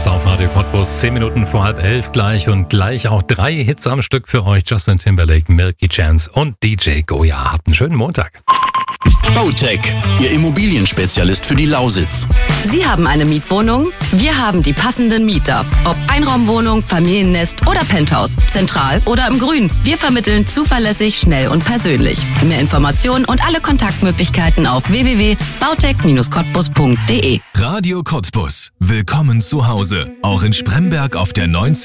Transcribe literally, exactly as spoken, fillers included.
Times auf Radio Cottbus. Zehn Minuten vor halb elf gleich und gleich auch drei Hits am Stück für euch. Justin Timberlake, Milky Chance und D J Goya. Habt einen schönen Montag. Bautech, Ihr Immobilienspezialist für die Lausitz. Sie haben eine Mietwohnung? Wir haben die passenden Mieter. Ob Einraumwohnung, Familiennest oder Penthouse. Zentral oder im Grün. Wir vermitteln zuverlässig, schnell und persönlich. Mehr Informationen und alle Kontaktmöglichkeiten auf w w w punkt bautech Bindestrich cottbus punkt de. Radio Cottbus. Willkommen zu Hause. Auch in Spremberg auf der neunzehn.